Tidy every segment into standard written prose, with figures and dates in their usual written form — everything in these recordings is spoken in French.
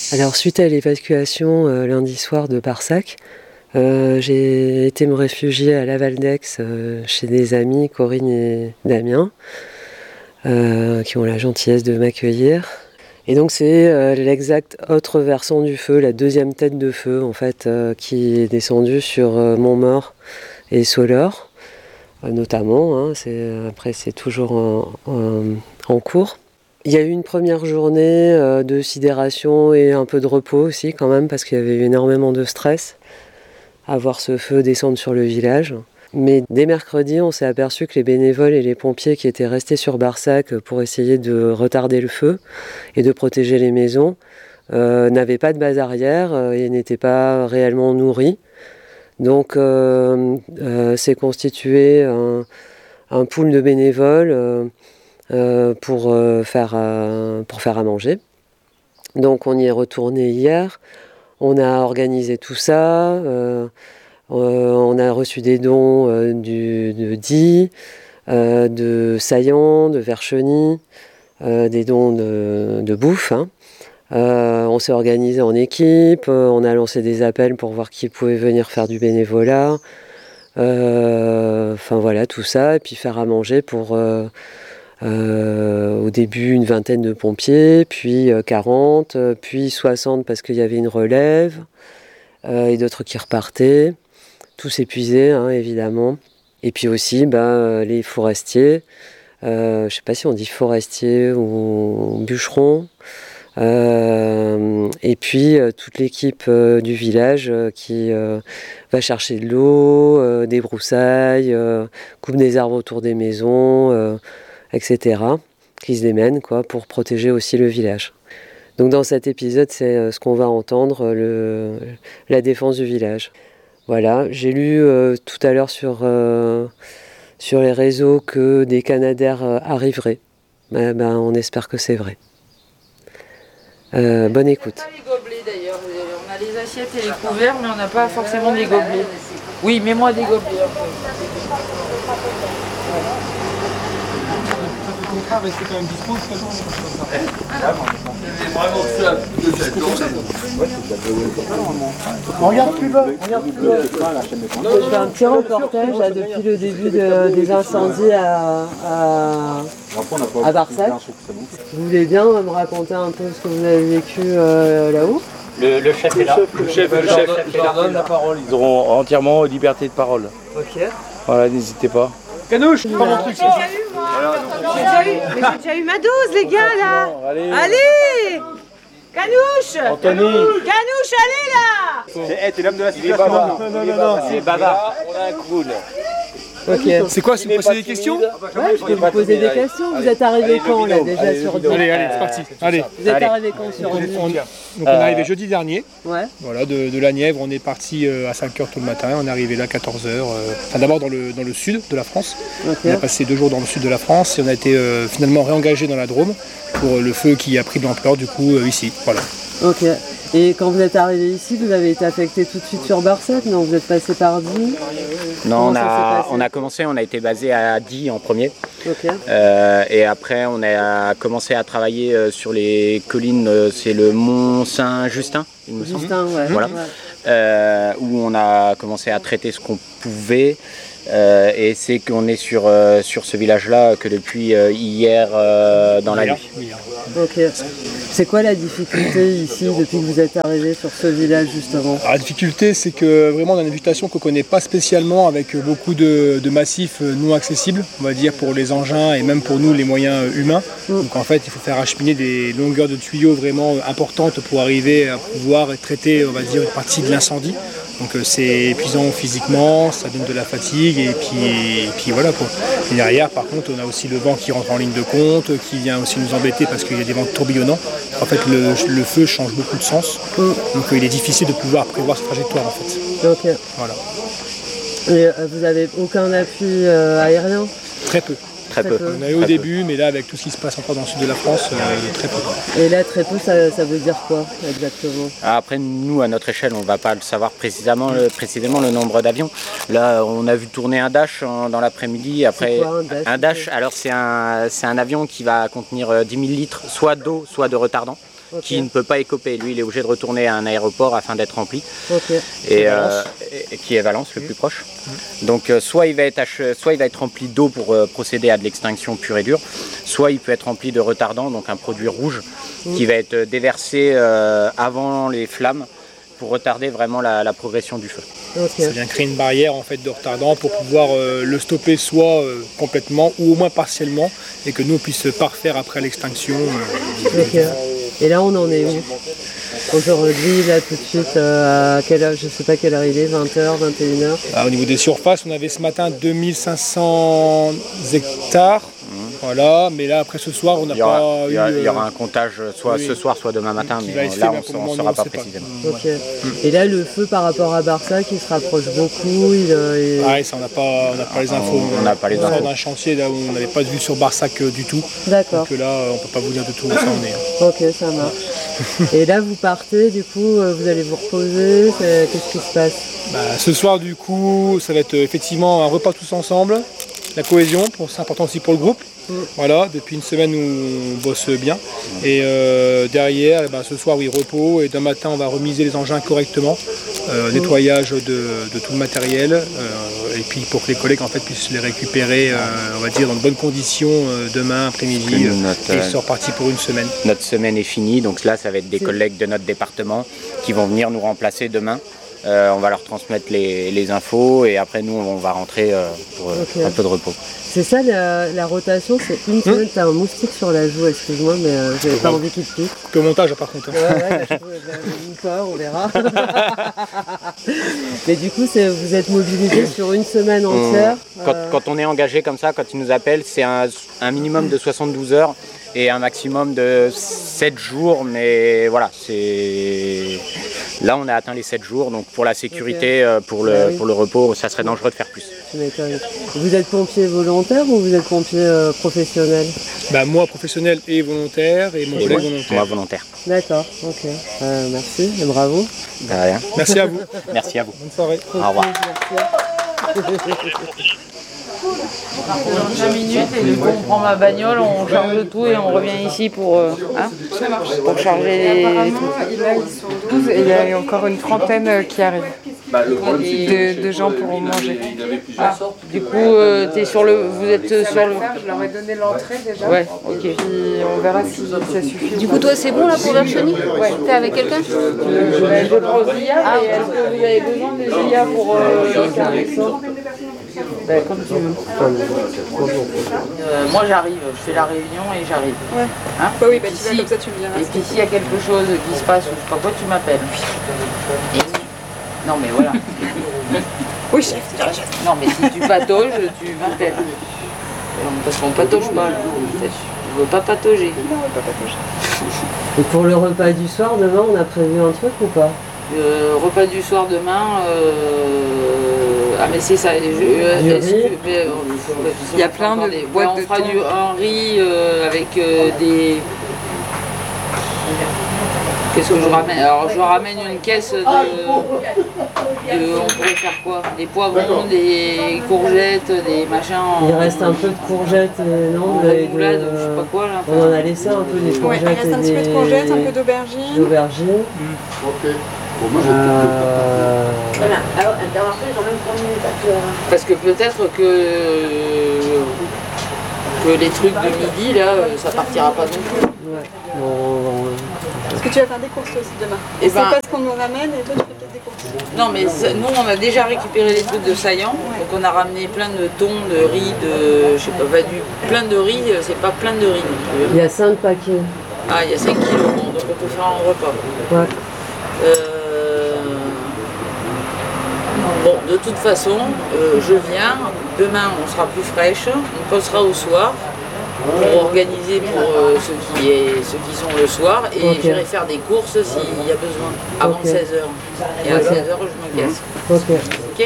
Alors suite à l'évacuation lundi soir de Barsac, j'ai été me réfugier à Laval-d'Aix chez des amis, Corinne et Damien, qui ont la gentillesse de m'accueillir. Et donc c'est l'exact autre versant du feu, la deuxième tête de feu en fait, qui est descendue sur Montmort et Soleure, notamment. Après c'est toujours en cours. Il y a eu une première journée de sidération et un peu de repos aussi quand même, parce qu'il y avait eu énormément de stress à voir ce feu descendre sur le village. Mais dès mercredi, on s'est aperçu que les bénévoles et les pompiers qui étaient restés sur Barsac pour essayer de retarder le feu et de protéger les maisons n'avaient pas de base arrière et n'étaient pas réellement nourris. Donc s'est constitué un pool de bénévoles pour faire à manger. Donc on y est retourné hier, on a organisé tout ça, on a reçu des dons de Die, de Saillant, de Vercheny, des dons de bouffe. On s'est organisé en équipe, on a lancé des appels pour voir qui pouvait venir faire du bénévolat. Voilà, tout ça, et puis faire à manger pour... au début une vingtaine de pompiers, puis 40, puis 60 parce qu'il y avait une relève, et d'autres qui repartaient, tous épuisés évidemment. Et puis aussi les forestiers, je ne sais pas si on dit forestiers ou bûcherons, et puis toute l'équipe du village qui va chercher de l'eau, des broussailles, coupe des arbres autour des maisons, etc., qui se démènent pour protéger aussi le village. Donc dans cet épisode, c'est ce qu'on va entendre, la défense du village. Voilà, j'ai lu tout à l'heure sur les réseaux que des Canadaires arriveraient. On espère que c'est vrai. Bonne écoute. On n'a pas les gobelets d'ailleurs, on a les assiettes et les couverts, mais on n'a pas forcément des gobelets. Oui, mets-moi des gobelets. Rester quand même dispo, regarde plus bas, Je fais un petit reportage depuis le début des incendies à Barsac. Vous voulez bien me raconter un peu ce que vous avez vécu là-haut? Le chef est là. Le chef je leur donne la parole. Ils auront entièrement liberté de parole. Ok. Voilà, n'hésitez pas. Canouche, prends mon truc. J'ai déjà eu ma dose, les gars, là. Allez Canouche Anthony. Canouche, allez, là. T'es l'homme de la Il est bavard. C'est bavard. On a un cool. Ok. C'est quoi, c'est vous poser des questions? Ouais, je peux vous poser des questions. Vous êtes arrivé quand là déjà sur 10? Allez, c'est parti. Allez. Vous êtes arrivé quand sur 10? Donc on est arrivé jeudi dernier. Ouais. Voilà, de la Nièvre, on est parti à 5h tout le matin, on est arrivé là à 14h. D'abord dans le sud de la France. Okay. On a passé 2 jours dans le sud de la France et on a été finalement réengagé dans la Drôme pour le feu qui a pris de l'ampleur du coup ici. Voilà. Ok. Et quand vous êtes arrivé ici, vous avez été affecté tout de suite sur Barsac? Non, vous êtes passé par Die? Non, on a commencé, on a été basé à Die en premier. Ok. Et après, on a commencé à travailler sur les collines, c'est le Mont Saint-Justin, il me semble. Justin, ouais. Voilà. Ouais. Où on a commencé à traiter ce qu'on pouvait. Et c'est qu'on est sur ce village-là que depuis hier dans la nuit. Ok. C'est quoi la difficulté ici depuis que vous êtes arrivé sur ce village justement? Alors, la difficulté, c'est que vraiment on a une végétation qu'on ne connaît pas spécialement, avec beaucoup de massifs non accessibles, on va dire, pour les engins et même pour nous les moyens humains. Donc en fait il faut faire acheminer des longueurs de tuyaux vraiment importantes pour arriver à pouvoir traiter, on va dire, une partie de l'incendie. Donc c'est épuisant physiquement, ça donne de la fatigue et puis voilà quoi. Et derrière par contre on a aussi le vent qui rentre en ligne de compte, qui vient aussi nous embêter parce qu'il y a des vents tourbillonnants. En fait le feu change beaucoup de sens, donc il est difficile de pouvoir prévoir sa trajectoire en fait. Ok. Voilà. Et vous avez aucun appui aérien? Très peu. Très peu. On a eu au début, mais là avec tout ce qui se passe encore dans le sud de la France, très peu. Et là très peu, ça veut dire quoi exactement? Après, nous, à notre échelle, on ne va pas le savoir précisément le nombre d'avions. Là, on a vu tourner un Dash dans l'après-midi. Après, C'est quoi, un Dash, alors c'est un avion qui va contenir 10 000 litres, soit d'eau, soit de retardant. qui ne peut pas écoper. Lui, il est obligé de retourner à un aéroport afin d'être rempli. Et qui est Valence, le plus proche. Donc soit il va être rempli d'eau pour procéder à de l'extinction pure et dure, soit il peut être rempli de retardant, donc un produit rouge qui va être déversé avant les flammes pour retarder vraiment la progression du feu. Ça vient créer une barrière en fait de retardant pour pouvoir le stopper soit complètement ou au moins partiellement et que nous on puisse parfaire après l'extinction. Et là on en est où aujourd'hui, là tout de suite, à quelle heure, je sais pas quelle heure il est, 20h, 21h? Au niveau des surfaces, on avait ce matin 2500 hectares. Voilà, mais là après ce soir on n'a pas eu... Il y aura un comptage soit ce soir soit demain matin, mais là on ne saura pas précisément. Et là le feu par rapport à Barsac il se rapproche beaucoup. Ça on n'a pas les infos. On n'a pas les infos. On sort d'un chantier là où on n'avait pas de vue sur Barsac du tout. D'accord. Donc là on ne peut pas vous dire de tout où ça en est. Ok, ça marche. Et là vous partez, du coup vous allez vous reposer, qu'est-ce qui se passe? Ce soir du coup ça va être effectivement un repas tous ensemble, la cohésion, c'est important aussi pour le groupe. Voilà, depuis une semaine où on bosse bien. Et derrière, ce soir, repos. Et demain matin, on va remiser les engins correctement. Nettoyage de tout le matériel. Et puis pour que les collègues en fait, puissent les récupérer, on va dire, dans de bonnes conditions demain après-midi. Et ils sont repartis pour une semaine. Notre semaine est finie. Donc là, ça va être des collègues de notre département qui vont venir nous remplacer demain. On va leur transmettre les infos et après nous on va rentrer pour un peu de repos. C'est ça la rotation, c'est une semaine, t'as un moustique sur la joue, excuse-moi, mais j'avais pas envie qu'il te pique. Coupé au montage par contre. On verra. Mais du coup, vous êtes mobilisés sur une semaine entière. Quand on est engagé comme ça, quand ils nous appellent, c'est un minimum de 72 heures et un maximum de 7 jours, mais voilà, là on a atteint les 7 jours, donc pour la sécurité, pour le repos, ça serait dangereux de faire plus. Vous êtes pompier volontaire ou vous êtes pompier professionnel? Moi professionnel et volontaire et mon collègue volontaire. Moi volontaire. D'accord, ok. Merci et bravo. De rien. Merci à vous. Merci à vous. Bonne soirée. Au revoir. On part dans 5 minutes et du coup on prend ma bagnole, on charge tout et on revient ici pour charger les trucs. Là ils sont 12 et il y a encore une trentaine qui arrivent de gens pour manger. Du coup vous êtes sur le... Je leur ai donné l'entrée déjà. Ouais, ok. Puis on verra si ça suffit. Du coup toi c'est bon là pour Vercheny? Ouais. T'es avec quelqu'un? Je prends aux IA et est-ce que vous avez besoin des IA pour comme tu veux. Moi j'arrive, je fais la réunion et j'arrive. Ouais. Hein? Oui, tu vas comme ça tu me diras. Et puis s'il y a quelque chose qui se passe ou je sais pas quoi, tu m'appelles. Non mais voilà. Oui, chef. Non mais si tu patauges, tu m'appelles. Parce qu'on patauge pas. Je veux pas patauger. Non, on va pas patauger. Et pour le repas du soir, demain, on a prévu un truc ou pas? Repas du soir demain, mais c'est ça. Il y a plein de boîtes de on fera thon. un riz avec des... Qu'est-ce que je ramène? Alors je ramène une caisse de... On pourrait faire quoi? Des poivrons, des courgettes, des machins... Il reste un peu de courgettes, non? Roulade, je sais pas quoi là. On en a laissé un peu des courgettes. Il reste un petit peu de courgettes, un peu d'aubergine. Voilà, alors intervention ils ont même 3 minutes actuellement. Parce que peut-être que les trucs de midi là, ça partira pas non plus. Est-ce que tu vas faire des courses aussi demain? Et c'est pas ce qu'on nous ramène et toi tu fais peut-être des courses. Non mais nous on a déjà récupéré les trucs de Saillant, donc on a ramené plein de thon, de riz, je sais pas, plein de riz, c'est pas plein de riz. Il y a 5 paquets. Ah il y a 5 kilos, bon, donc on peut faire un repas. Ouais. Bon, de toute façon, je viens, demain on sera plus fraîche, on passera au soir pour organiser pour ceux qui sont le soir et j'irai faire des courses s'il y a besoin, avant 16h. Et à 16h je me casse. Ok.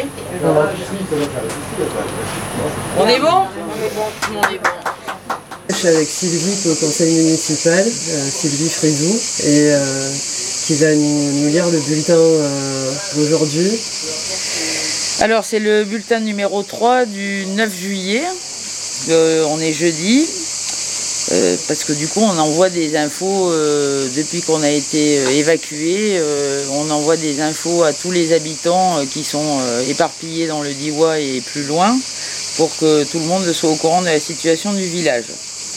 On est bon? On est bon. Je suis avec Sylvie au conseil municipal, Sylvie Frézou, et qui va nous lire le bulletin d'aujourd'hui. Alors c'est le bulletin numéro 3 du 9 juillet, on est jeudi. Parce que du coup on envoie des infos, depuis qu'on a été évacué, on envoie des infos à tous les habitants qui sont éparpillés dans le Diois et plus loin, pour que tout le monde soit au courant de la situation du village.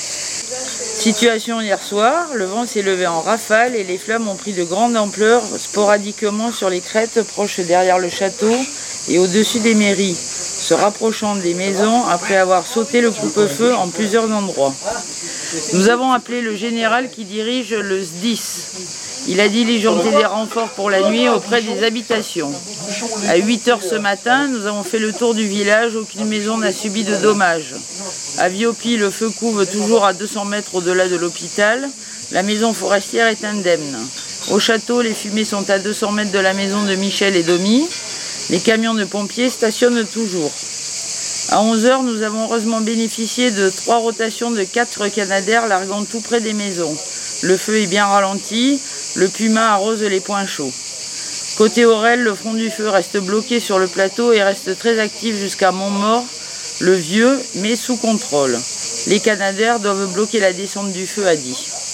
Situation hier soir, le vent s'est levé en rafale et les flammes ont pris de grande ampleur sporadiquement sur les crêtes proches derrière le château et au-dessus des mairies, se rapprochant des maisons après avoir sauté le coupe-feu en plusieurs endroits. Nous avons appelé le général qui dirige le SDIS. Il a diligenté des renforts pour la nuit auprès des habitations. À 8 h ce matin, nous avons fait le tour du village, aucune maison n'a subi de dommages. À Viopy, le feu couve toujours à 200 mètres au-delà de l'hôpital. La maison forestière est indemne. Au château, les fumées sont à 200 mètres de la maison de Michel et Domi. Les camions de pompiers stationnent toujours. À 11 h, nous avons heureusement bénéficié de 3 rotations de 4 canadaires larguant tout près des maisons. Le feu est bien ralenti, le puma arrose les points chauds. Côté Aurel, le front du feu reste bloqué sur le plateau et reste très actif jusqu'à Montmort, le Vieux, mais sous contrôle. Les canadaires doivent bloquer la descente du feu à Die.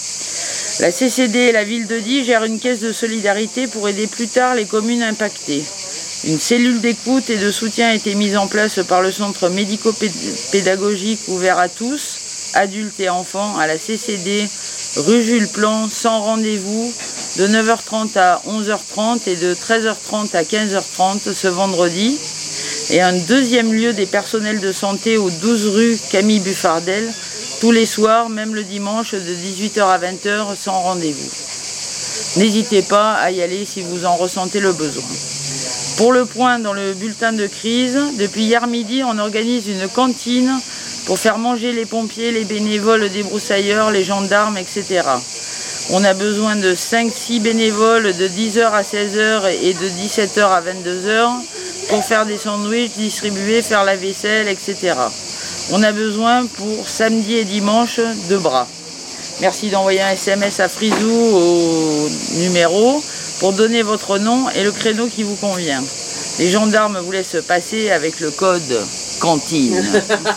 La CCD et la ville de Die gèrent une caisse de solidarité pour aider plus tard les communes impactées. Une cellule d'écoute et de soutien a été mise en place par le centre médico-pédagogique ouvert à tous, adultes et enfants, à la CCD, rue Jules Plan, sans rendez-vous, de 9 h 30 à 11 h 30 et de 13 h 30 à 15 h 30 ce vendredi. Et un deuxième lieu des personnels de santé au 12 rue Camille Buffardel, tous les soirs, même le dimanche, de 18 h à 20 h, sans rendez-vous. N'hésitez pas à y aller si vous en ressentez le besoin. Pour le point dans le bulletin de crise, depuis hier midi, on organise une cantine pour faire manger les pompiers, les bénévoles débroussailleurs, les gendarmes, etc. On a besoin de 5-6 bénévoles de 10 h à 16 h et de 17 h à 22 h pour faire des sandwichs, distribuer, faire la vaisselle, etc. On a besoin pour samedi et dimanche de bras. Merci d'envoyer un SMS à Frisou au numéro pour donner votre nom et le créneau qui vous convient. Les gendarmes vous laissent passer avec le code cantine.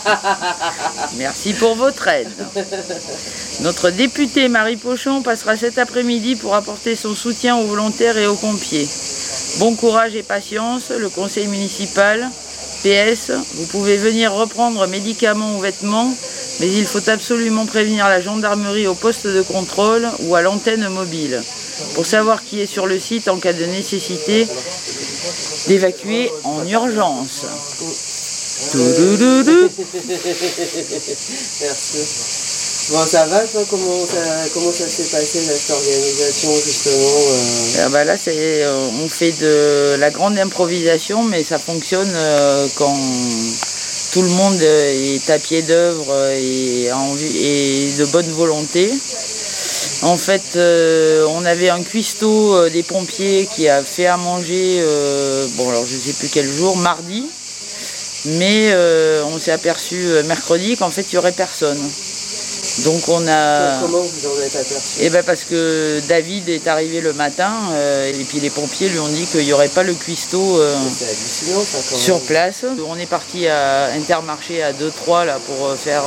Merci pour votre aide. Notre députée Marie Pochon passera cet après-midi pour apporter son soutien aux volontaires et aux pompiers. Bon courage et patience, le conseil municipal. PS, vous pouvez venir reprendre médicaments ou vêtements, mais il faut absolument prévenir la gendarmerie au poste de contrôle ou à l'antenne mobile, pour savoir qui est sur le site en cas de nécessité d'évacuer en urgence. Merci. Bon, ça va, toi, comment ça s'est passé, cette organisation, justement Là, on fait de la grande improvisation, mais ça fonctionne quand tout le monde est à pied d'œuvre et de bonne volonté. En fait, on avait un cuistot des pompiers qui a fait à manger, alors je ne sais plus quel jour, mardi, mais on s'est aperçu mercredi qu'en fait il n'y aurait personne. Donc on a... Comment vous en êtes aperçu? Parce que David est arrivé le matin et puis les pompiers lui ont dit qu'il n'y aurait pas le cuistot c'est hallucinant, ça, quand même. Sur place. On est parti à Intermarché à 2-3 là, pour faire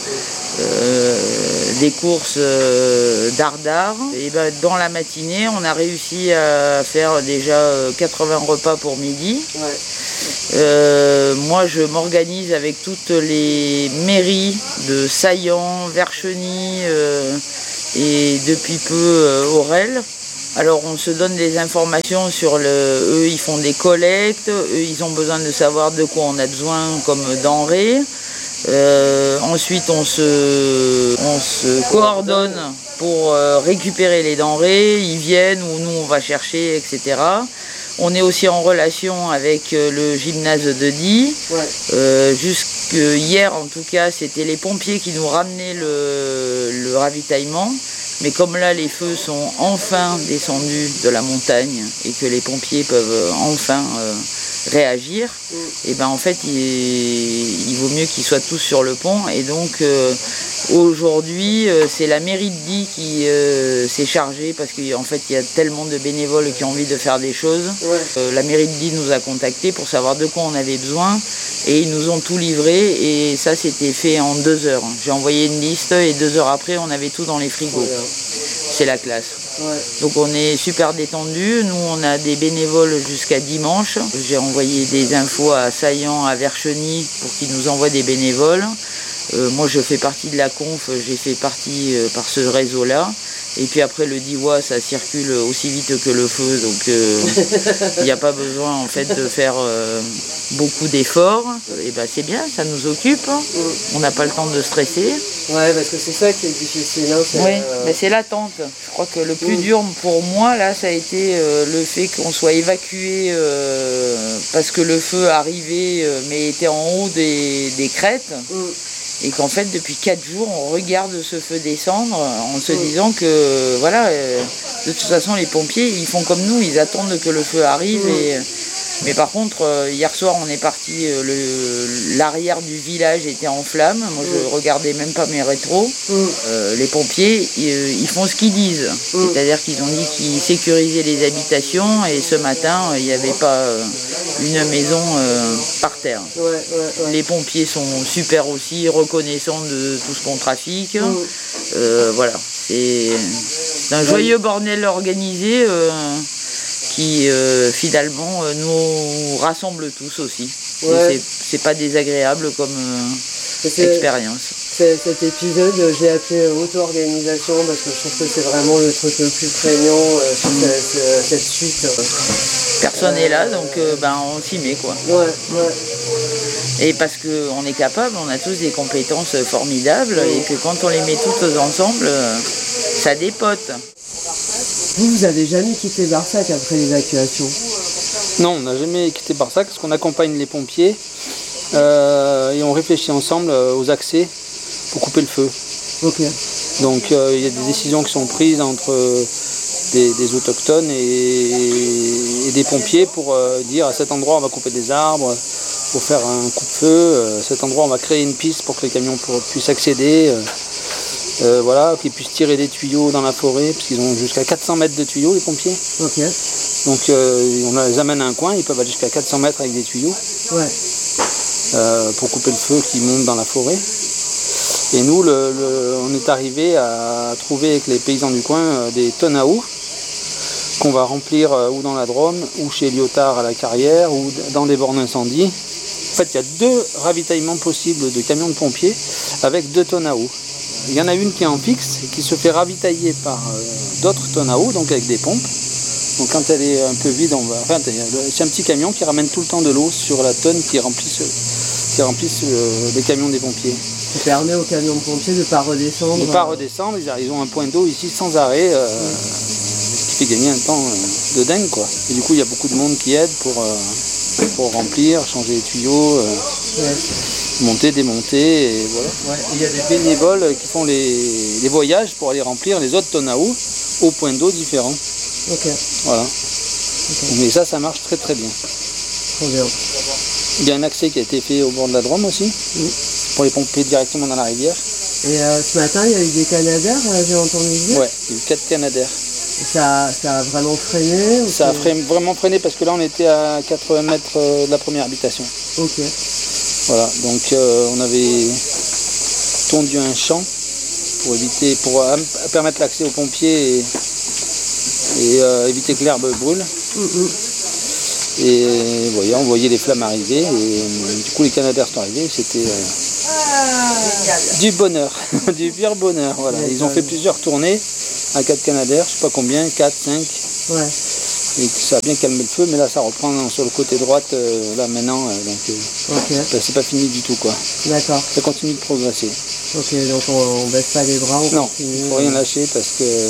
des courses dardard. Et dans la matinée, on a réussi à faire déjà 80 repas pour midi. Ouais. Moi, je m'organise avec toutes les mairies de Saillant, Vercheny et depuis peu Aurel. Alors, on se donne des informations sur eux, ils font des collectes, eux, ils ont besoin de savoir de quoi on a besoin comme denrées. Ensuite, on se coordonne pour récupérer les denrées, ils viennent ou nous on va chercher, etc. On est aussi en relation avec le gymnase de Die. Ouais. Jusqu'hier, en tout cas, c'était les pompiers qui nous ramenaient le ravitaillement. Mais comme là, les feux sont enfin descendus de la montagne et que les pompiers peuvent enfin réagir, et en fait, il vaut mieux qu'ils soient tous sur le pont. Et donc, Aujourd'hui, c'est la mairie de Die qui s'est chargée parce qu'en fait, il y a tellement de bénévoles qui ont envie de faire des choses. La mairie de Die nous a contactés pour savoir de quoi on avait besoin et ils nous ont tout livré et ça, c'était fait en 2 heures. J'ai envoyé une liste et 2 heures après, on avait tout dans les frigos. C'est la classe. Donc on est super détendus. Nous, on a des bénévoles jusqu'à dimanche. J'ai envoyé des infos à Saillant, à Vercheny pour qu'ils nous envoient des bénévoles. Moi, je fais partie de la conf, j'ai fait partie par ce réseau-là. Et puis après, le Diois, ça circule aussi vite que le feu, donc il n'y a pas besoin en fait de faire beaucoup d'efforts. Et ben c'est bien, ça nous occupe. On n'a pas le temps de stresser. Ouais, parce que c'est ça qui est difficile. Hein, c'est l'attente. Je crois que le plus dur pour moi, là, ça a été le fait qu'on soit évacué parce que le feu arrivait, mais était en haut des crêtes. Et qu'en fait, depuis 4 jours, on regarde ce feu descendre en se disant que, voilà, de toute façon, les pompiers, ils font comme nous, ils attendent que le feu arrive. Mais par contre, hier soir, on est parti, l'arrière du village était en flammes. Moi, je regardais même pas mes rétros. Les pompiers, ils font ce qu'ils disent. C'est-à-dire qu'ils ont dit qu'ils sécurisaient les habitations et ce matin, il n'y avait pas une maison par terre. Les pompiers sont super aussi, reconnaissants de tout ce qu'on trafique. Voilà, c'est un joyeux bordel organisé qui finalement nous rassemble tous aussi. C'est pas désagréable comme expérience. Cet épisode, j'ai appelé auto-organisation parce que je trouve que c'est vraiment le truc le plus prégnant sur cette suite. Personne n'est là, donc on s'y met quoi. Et parce qu'on est capable, on a tous des compétences formidables et que quand on les met toutes ensemble, ça dépote. Vous n'avez jamais quitté Barsac après l'évacuation? Non, on n'a jamais quitté Barsac parce qu'on accompagne les pompiers et on réfléchit ensemble aux accès pour couper le feu. Donc il y a des décisions qui sont prises entre des autochtones et des pompiers pour dire à cet endroit on va couper des arbres pour faire un coupe-feu, à cet endroit on va créer une piste pour que les camions puissent accéder. Voilà, qu'ils puissent tirer des tuyaux dans la forêt, parce qu'ils ont jusqu'à 400 mètres de tuyaux, les pompiers. Donc on les amène à un coin, ils peuvent aller jusqu'à 400 mètres avec des tuyaux pour couper le feu qui monte dans la forêt. Et nous, on est arrivé à trouver avec les paysans du coin des tonnes à eau qu'on va remplir ou dans la Drôme, ou chez Lyotard à la Carrière, ou dans des bornes incendie. En fait, il y a 2 ravitaillements possibles de camions de pompiers avec 2 tonnes à eau. Il y en a une qui est en fixe et qui se fait ravitailler par d'autres tonnes à eau, donc avec des pompes. Donc quand elle est un peu vide, c'est un petit camion qui ramène tout le temps de l'eau sur la tonne qui remplissent les camions des pompiers. Qui permet aux camions de pompiers de ne pas redescendre. De ne pas redescendre, ils ont un point d'eau ici sans arrêt, ce qui fait gagner un temps de dingue quoi. Et du coup il y a beaucoup de monde qui aide pour remplir, changer les tuyaux. Monter, démonter, et voilà. Il y a des bénévoles qui font les voyages pour aller remplir les autres tonnes à eau au point d'eau différents. Voilà. Mais ça marche très très bien. Trop bien. Il y a un accès qui a été fait au bord de la Drôme aussi, pour les pomper directement dans la rivière. Et ce matin, il y a eu des canadaires, j'ai entendu dire. Ouais, il y a eu 4 canadaires. Ça a vraiment freiné? Ça a vraiment freiné parce que là on était à 80 mètres de la première habitation. Voilà, donc on avait tondu un champ pour permettre l'accès aux pompiers et éviter que l'herbe brûle. Et on voyait les flammes arriver et du coup les canadaires sont arrivés, c'était du bonheur, du pur bonheur. Voilà. Ils ont fait plusieurs tournées à 4 canadaires, je sais pas combien, 4, 5. Et ça a bien calmé le feu, mais là ça reprend sur le côté droite là maintenant, c'est pas fini du tout quoi. D'accord. Ça continue de progresser. Donc on baisse pas les bras, on non, continue. Il faut rien lâcher parce que